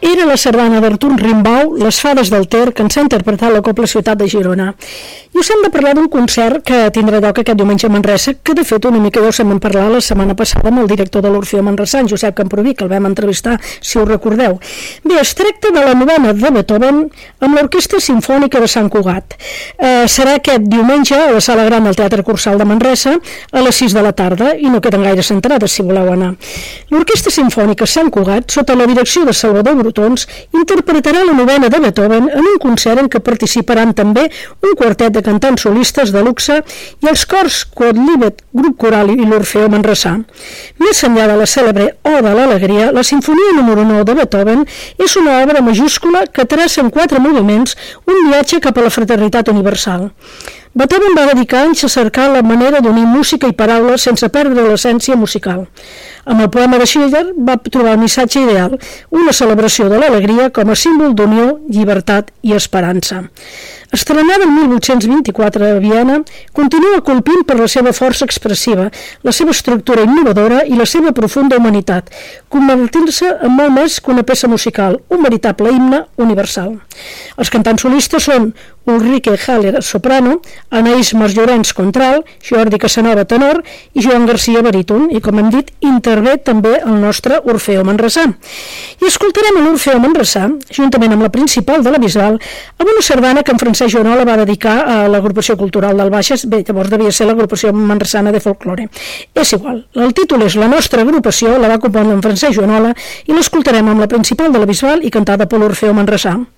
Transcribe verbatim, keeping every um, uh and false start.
Era la sardana d'Artur Rimbaud, Les fades del Ter, que ens ha interpretat la Cobla Ciutat de Girona. I us hem de parlar d'un concert que tindrà lloc aquest diumenge a Manresa, que de fet una mica ja us hem parlat la setmana passada amb el director de l'Orfeó Manresà, en Josep Camproví, que el vam entrevistar, si us recordeu. Bé, es tracta de la novena de Beethoven amb l'Orquestra Simfònica de Sant Cugat. Eh, serà aquest diumenge a la Sala Gran del Teatre Cursal de Manresa a les sis de la tarda, i no queden gaires entrades si voleu anar. L'Orquestra Simfònica Sant Cugat, sota la direcció de Salvador Brotons, interpretarà la novena de Beethoven en un concert en què participaran també un quartet de cantants solistes de luxe i els cors Quodlibet, Grup Coral i l'Orfeó Manresà. Més enllà de la cèlebre Oda a l'Alegria, la Simfonia número nou de Beethoven és una obra majúscula que traça en quatre moviments un viatge cap a la fraternitat universal. Beethoven va dedicar anys a cercar la manera d'unir música i paraules sense perdre l'essència musical. Amb el poema de Schiller va trobar el missatge ideal, una celebració de l'alegria com a símbol d'unió, llibertat i esperança. Estrenada el mil vuit-cents vint-i-quatre a Viena, continua colpint per la seva força expressiva, la seva estructura innovadora i la seva profunda humanitat, convertint-se en molt més que una peça musical, un veritable himne universal. Els cantants solistes són Ulrike Haller, soprano, Anaïs Masllorens, contralt, Jordi Casanova, tenor, i Joan Garcia, baríton, i com hem dit, intervé també el nostre Orfeó Manresà. I escoltarem l'Orfeó Manresà, juntament amb la principal de la Bisbal, amb una sardana que en Francesc Joanola va dedicar a l'agrupació cultural del Baixes, bé, llavors devia ser l'agrupació manresana de folklore. És igual, el títol és La nostra agrupació, la va compondre en Francesc Joanola, i l'escoltarem amb la principal de la Bisbal i cantada per l'Orfeó Manresà.